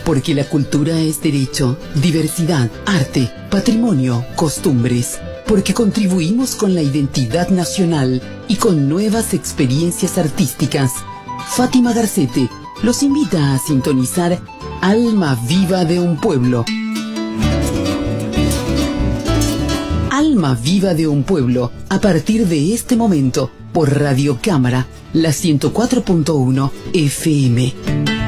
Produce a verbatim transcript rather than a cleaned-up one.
Porque la cultura es derecho, diversidad, arte, patrimonio, costumbres. Porque contribuimos con la identidad nacional y con nuevas experiencias artísticas. Fátima Garcete los invita a sintonizar Alma Viva de un Pueblo. Alma Viva de un Pueblo, a partir de este momento, por Radio Cámara, la ciento cuatro punto uno F M.